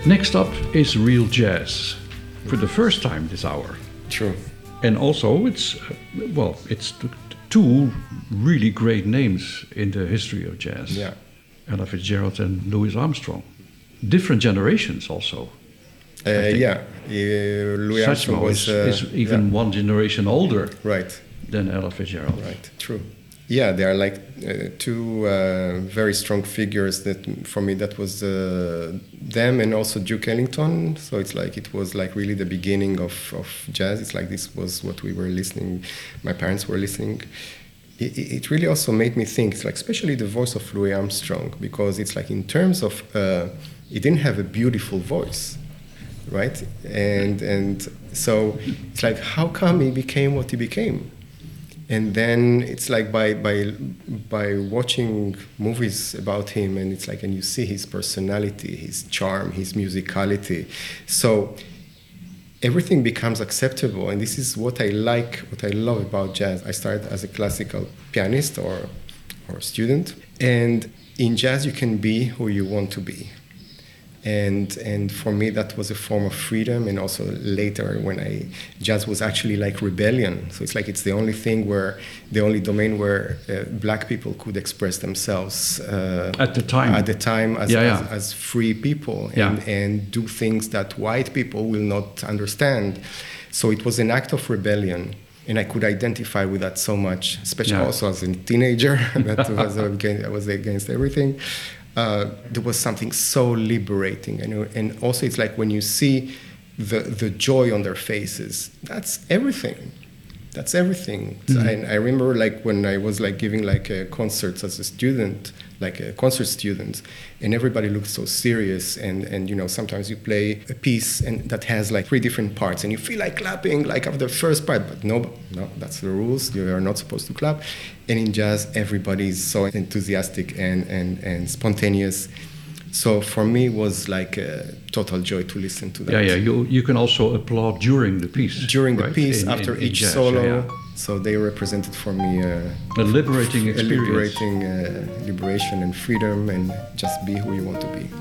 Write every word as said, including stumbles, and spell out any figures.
Next up is real jazz, for the first time this hour. True. And also, it's, uh, well, it's t- t- two really great names in the history of jazz. Yeah. Ella Fitzgerald and Louis Armstrong. Different generations also. Uh, yeah. Uh, Louis Armstrong Satchmo was... is, Uh, is even yeah. one generation older Right. than Ella Fitzgerald. Right, true. Yeah, they are like uh, two uh, very strong figures that, for me, that was uh, them and also Duke Ellington. So it's like, it was like really the beginning of, of jazz. It's like this was what we were listening, my parents were listening. It, it really also made me think, it's like, especially the voice of Louis Armstrong, because it's like in terms of, uh, he didn't have a beautiful voice, right? And, and so it's like, how come he became what he became? And then it's like by by by watching movies about him, and it's like, and you see his personality, his charm, his musicality. So everything becomes acceptable, and this is what I like, what I love about jazz. I started as a classical pianist or or student, and in jazz you can be who you want to be. And and for me that was a form of freedom, and also later when I jazz was actually like rebellion. So it's like it's the only thing where the only domain where uh, black people could express themselves uh, at the time. At the time as yeah, yeah. as, as free people and, yeah. and do things that white people will not understand. So it was an act of rebellion. And I could identify with that so much, especially yeah. also as a teenager. That was against, I was against everything. Uh, there was something so liberating, and and also it's like when you see the the joy on their faces, that's everything. That's everything. Mm-hmm. And I remember like when I was like giving like uh, concerts as a student, like a concert student, and everybody looked so serious. And, and you know, sometimes you play a piece and that has like three different parts, and you feel like clapping like after the first part, but no, no, that's the rules. You are not supposed to clap. And in jazz, everybody is so enthusiastic and and and spontaneous. So for me, it was like a total joy to listen to that. Yeah, yeah. You you can also applaud during the piece. During right? the piece, in, after in, in each jazz, solo. Yeah, yeah. So they represented for me uh, a liberating experience. A liberating uh, liberation and freedom, and just be who you want to be.